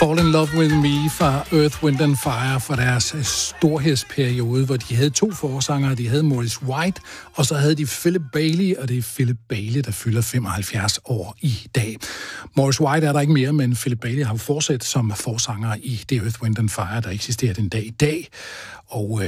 Fall in Love With Me fra Earth, Wind and Fire fra deres storhedsperiode, hvor de havde 2 forsangere. De havde Maurice White, og så havde de Philip Bailey, og det er Philip Bailey, der fylder 75 år i dag. Maurice White er der ikke mere, men Philip Bailey har jo fortsat som forsanger i det Earth, Wind and Fire, der eksisterer den dag i dag. Og